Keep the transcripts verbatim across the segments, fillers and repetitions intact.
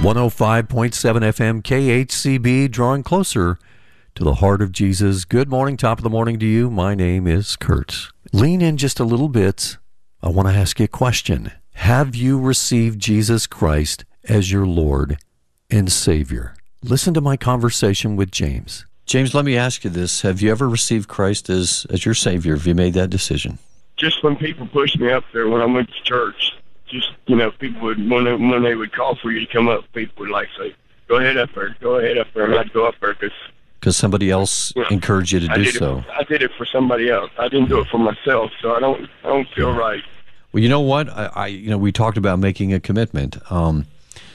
one oh five point seven F M K H C B, drawing closer to the heart of Jesus. Good morning, top of the morning to you. My name is Kurt. Lean in just a little bit. I want to ask you a question. Have you received Jesus Christ as your Lord and Savior? Listen to my conversation with James. James, let me ask you this. Have you ever received Christ as, as your Savior? Have you made that decision? Just when people pushed me up there when I went to church, just, you know, people would, when they, when they would call for you to come up, people would like say, go ahead up there, go ahead up there, and I'd go up there because... Because somebody else you know, encouraged you to I do did so. It, I did it for somebody else. I didn't do it for myself, so I don't I don't feel yeah. right. Well, you know what? I, I you know, we talked about making a commitment. Um,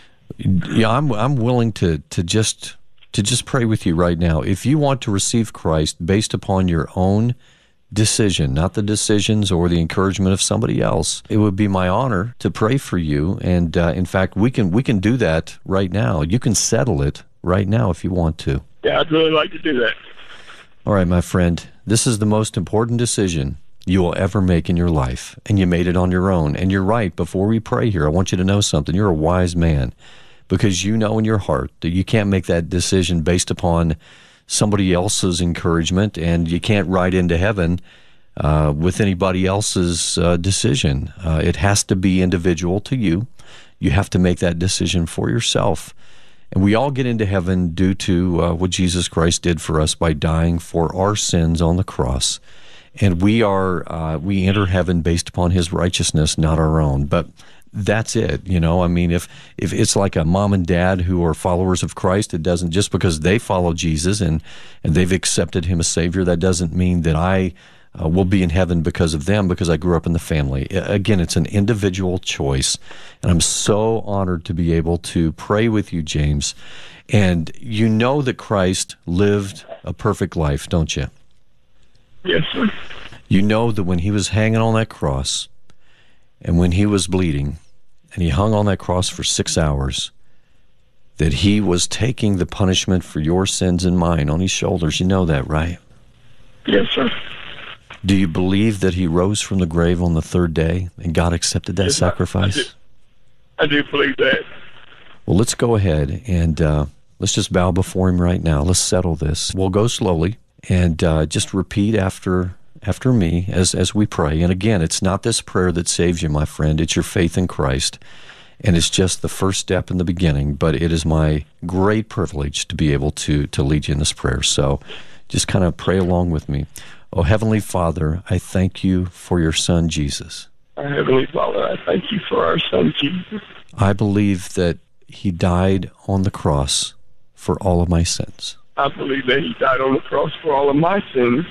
yeah, I'm I'm willing to to just to just pray with you right now. If you want to receive Christ based upon your own decision, not the decisions or the encouragement of somebody else, it would be my honor to pray for you. And uh, in fact, we can we can do that right now. You can settle it right now if you want to. Yeah, I'd really like to do that. All right, my friend, this is the most important decision you will ever make in your life, and you made it on your own. And you're right, before we pray here, I want you to know something. You're a wise man, because you know in your heart that you can't make that decision based upon somebody else's encouragement, and you can't ride into heaven uh, with anybody else's uh, decision. Uh, it has to be individual to you. You have to make that decision for yourself. And we all get into heaven due to uh, what Jesus Christ did for us by dying for our sins on the cross. And we are uh, we enter heaven based upon his righteousness, not our own. But that's it, you know. I mean, if if it's like a mom and dad who are followers of Christ, it doesn't, just because they follow Jesus and, and they've accepted him as Savior, that doesn't mean that I uh, will be in heaven because of them, because I grew up in the family. Again, it's an individual choice, and I'm so honored to be able to pray with you, James. And you know that Christ lived a perfect life, don't you? Yes, sir. You know that when he was hanging on that cross, and when he was bleeding, and he hung on that cross for six hours, that he was taking the punishment for your sins and mine on his shoulders. You know that, right? Yes, sir. Do you believe that he rose from the grave on the third day, and God accepted that yes, sacrifice? I, I, do. I do believe that. Well, let's go ahead and uh, let's just bow before him right now. Let's settle this. We'll go slowly, and uh, just repeat after after me as as we pray. And again, it's not this prayer that saves you, my friend. It's your faith in Christ. And it's just the first step in the beginning, but it is my great privilege to be able to to lead you in this prayer. So just kind of pray along with me. Oh, Heavenly Father, I thank you for your Son, Jesus. Our Heavenly Father, I thank you for our Son, Jesus. I believe that he died on the cross for all of my sins. I believe that he died on the cross for all of my sins.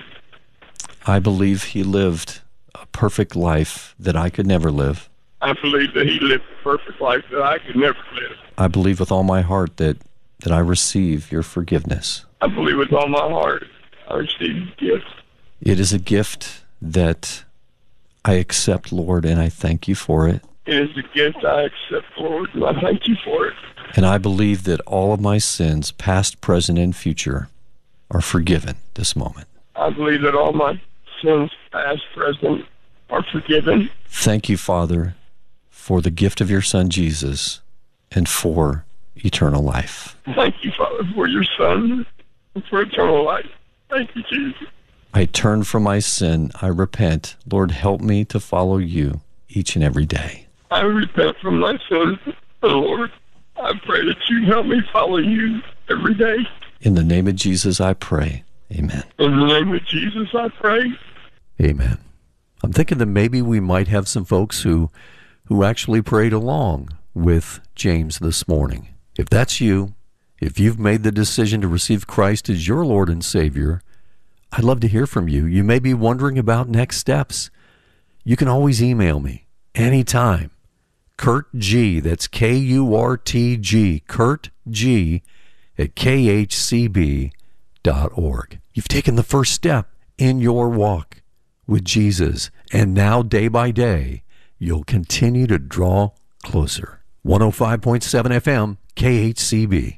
I believe he lived a perfect life that I could never live. I believe that he lived a perfect life that I could never live. I believe with all my heart that, that I receive your forgiveness. I believe with all my heart I receive your gift. It is a gift that I accept, Lord, and I thank you for it. It is a gift I accept, Lord, and I thank you for it. And I believe that all of my sins, past, present, and future, are forgiven this moment. I believe that all my sins, past, present, are forgiven. Thank you, Father, for the gift of your Son, Jesus, and for eternal life. Thank you, Father, for your Son and for eternal life. Thank you, Jesus. I turn from my sin. I repent. Lord, help me to follow you each and every day. I repent from my sins, Lord. I pray that you help me follow you every day. In the name of Jesus, I pray. Amen. In the name of Jesus, I pray. Amen. I'm thinking that maybe we might have some folks who, who actually prayed along with James this morning. If that's you, if you've made the decision to receive Christ as your Lord and Savior, I'd love to hear from you. You may be wondering about next steps. You can always email me anytime. Kurt G, that's K U R T G, Kurt G at K H C B dot org. You've taken the first step in your walk with Jesus, and now day by day, you'll continue to draw closer. one oh five point seven F M, K H C B.